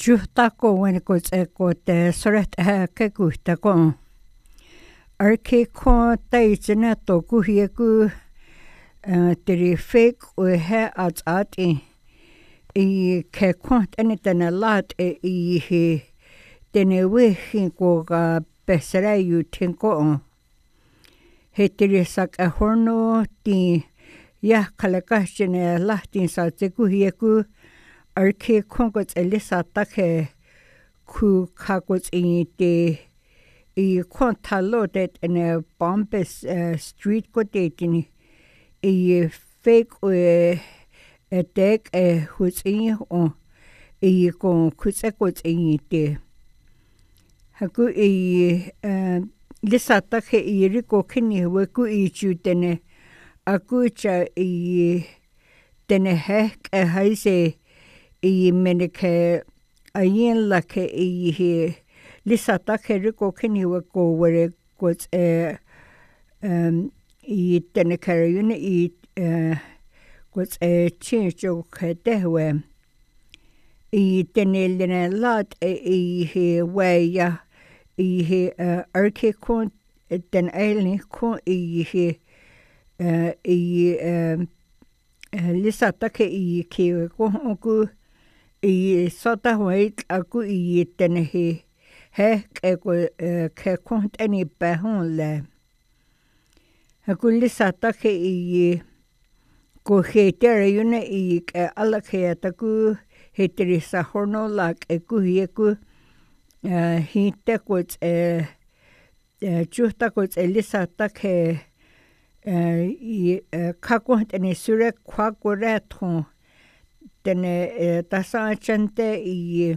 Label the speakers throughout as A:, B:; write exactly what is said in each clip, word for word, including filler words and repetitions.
A: juhtako when goes e go te soret ha ke gusta ko arke ko taitsena to ku hie ku te fake o he at at i i ke kwant ene tena lat e i he tene wehi ko ga pesera yu tinko he te sak a horno ti ya kalakashene lahtin sa te ku hie ku arke kongots elisa take ku kagots in te i kontalo det en bombes uh, street go dating i fake o e dek e hus in o i ko kusekots in te haku i uh, lisa take i riko kini we ku i chutene aku cha i tene hek e haise i menike ayen lake i he lisa take riko kini wa ko were was e um i tene karayuna i uh, was e chincho kadewe i tene lene lat i he waya i he uh, arke kon ten ailni kon i he uh, i um, lisa take i ke ko ku i sota hoit aku i tene he he ke ko ke kont ani pa hon le aku lisa take i ko he tere yune i ke ala ke taku he tere sa horno lak e ku hi ku hi te ko e justa ko e lisa take i kako tene sure kwa ko retron tene tasa chante i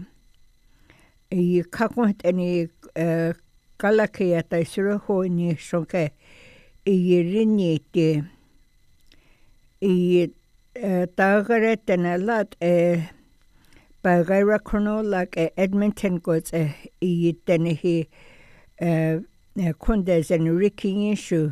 A: i kako tene kalakia ta sure ho ni shoke i rinni te i tagare tene lat e pagara chrono like Edmonton goes i tene hi kundes en ricky issue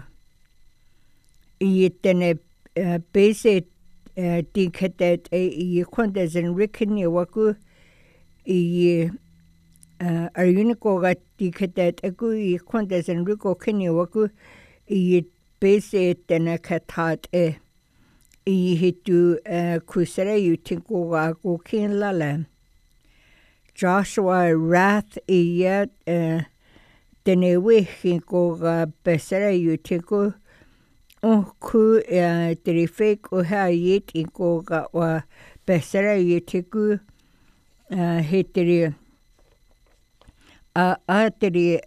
A: i tene base diketet i kundes en ricky waku i aruniko ga diketet aku i kundes en riko kini waku i base tene katat e i hitu kusere yu tinko ga ko kin lala Joshua Rath i yet tene wihi ko ga besere yu tinko o ku tere fake o ha yet in ko ga wa besere yu tinko he tere a a tere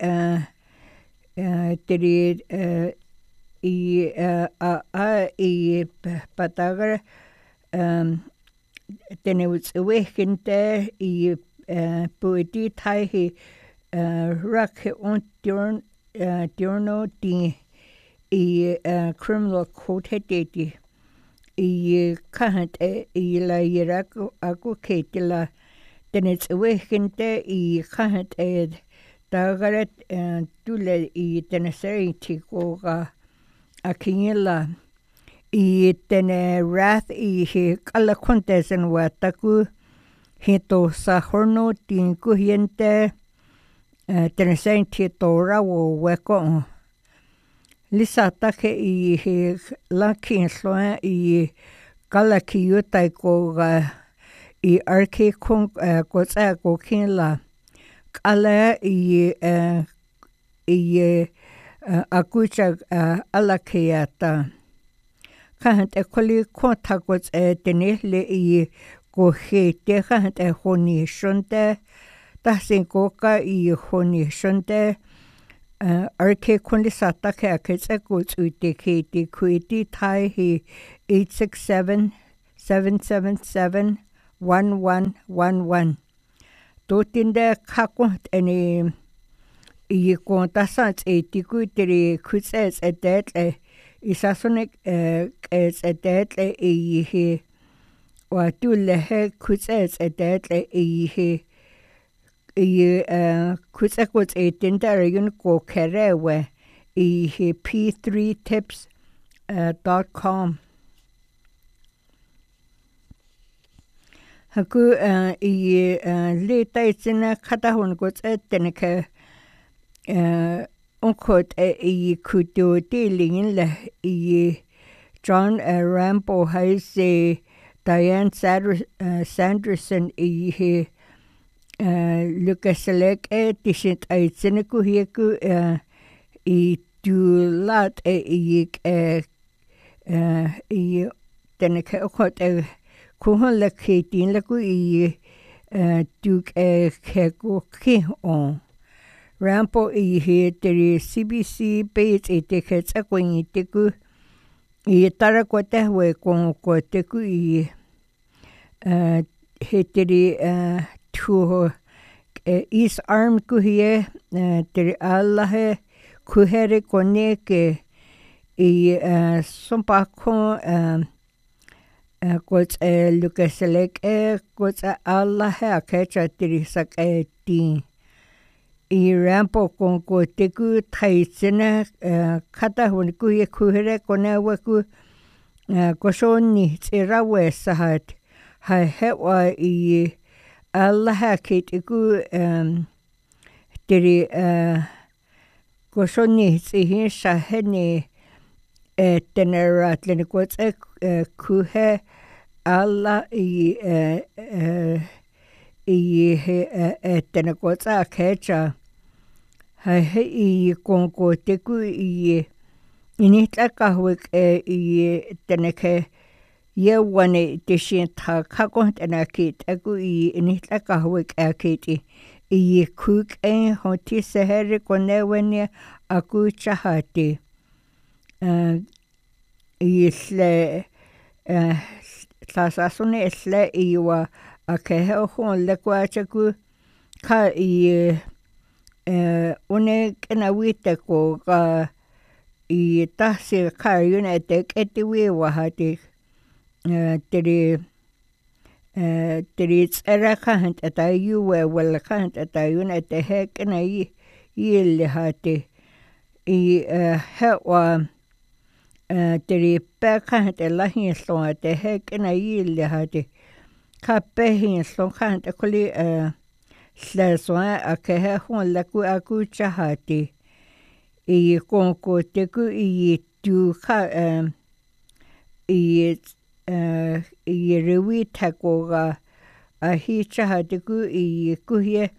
A: tere i a a i patagar um tene was wekente i poeti tai he rak on turn turno di i criminal court hedeti i kahant i la irak aku ketila tene was wekente i kahant ed tagaret tule i tene seriti ko ga akingila i tene Rath i he kala kontesen wa taku hito sa horno tin kuhiente tene senti tora wo weko lisa take i he laki sloa i kala kiyutai ko ga i arke kong ko tsa ko kinla kala i i akucha alakeata kahant e koli kontakos e tenele i ko he te kahant e honi shonte tasin ko ka i honi shonte arke kondi satake akets e ko tsuite ke te kuiti tai hi eight six seven, seven seven seven, one one one one totinde kakot ene i kontasat e tiku tere kutses etet e isasonek es etet e i he wa tulle he kutses etet e i he i kutsekot e tindare yun ko kerewe i he p three tips dot com haku I le taitsina katahun gots etteneke onkot I kutu dealingin le I John Rambo has Diane Sanderson I Lucas Select etishit aitsina kuhieku I du lat I I teneke okot kuhon la kitin la ku I duk e keko ki on. Rampo I he teri C B C base e te ke tsakwing I te ku I tara ko te hwe kong ko te ku I he teri tuho East Arm ku hie teri alahe kuhere ko neke I sompa kon Gots e Lucas Lake e gots e alla hea kecha tiri sak e tin. I rampo kon ko te ku taitsina kata honi ku ye kuhere kone waku ko shoni tsira we sahat. Hai hewa I alla hea kete ku tiri ko shoni tsihin shahene e tenera tlene gots e kuhe alla I I he tene kotsa kecha hai he I konko te ku I ini tlakahwek e I tene ke ye wane te shin ta kako tena ki te ku I ini tlakahwek e kiti I kuk e hoti sehere kone wene aku chahati I sle Tlasasune esle iwa a kehe o hon le kwa chaku ka I une kena wite ko ka I tasi ka yune te keti wiwa hati tiri tiri tsera kahant ata yuwe wala kahant ata yune te he kena I yili hati I hewa tiri pēkahant e lahin slonga te he kena yili hati ka pehin slong kahant e kuli sleswa a kehe hon laku aku chahati I konko te ku I tu ka I I rewi tako ga a hi chahati ku I kuhie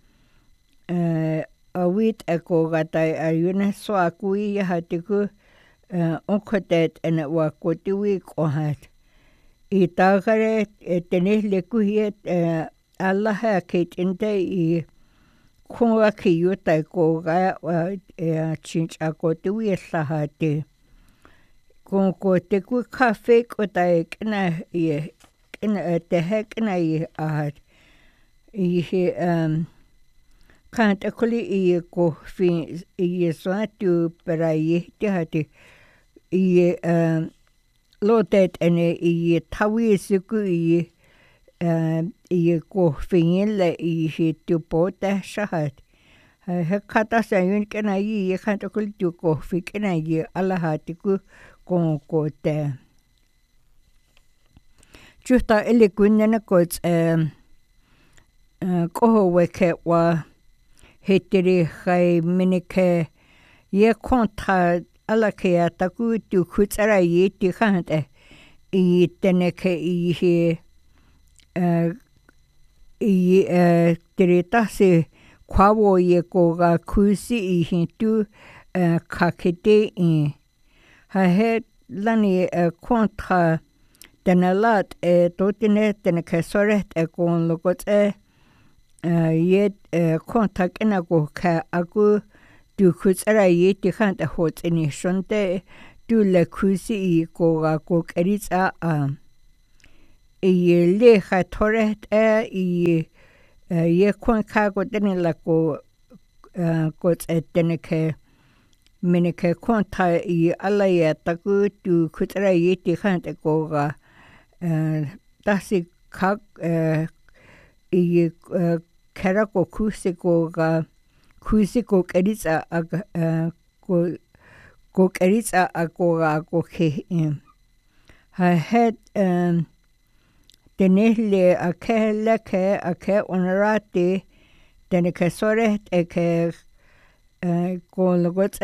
A: a wit e ko ga tai a yune soa ku I hati ku onkotet ena wa kotiwi kohat I tagare tene le kuhie alla ha kate inte I konga ki yuta ko ga e chinch a kotiwi sahati konko te ku kafe ko tai kena I kena te he kena I ahat I he kanta kuli I ko fin I swatu para I te hati I lotet ene I tawi suku I I ko fin le I he tu pota shahat he kata sa yun kena I kanta kuli tu ko fi kena I ala hati ku kon ko te justa ele kunna ko ko weke wa hetiri khai minike ye konta ala ke ataku tu kutsara ye ti khante I teneke I he I tritasi kwawo ye ko ga kusi I hintu kakete I ha he lani konta tenalat e totine teneke soret e kon lokot e ye konta kena ko ka aku tu kutsara ye ti khante hot ini shonte tu le kusi I ko ga ko keritsa a I le ha toret e I ye kon ka ko tene la ko ko teneke minike konta I ala ye taku tu kutsara ye ti khante ko ga tasi ka I kera ko kusi ko ga kusi ko keritsa a ko ko keritsa a ko ga ko ke ha het tenihli a ke leke a ke onarati tene ke soret e ke ko logot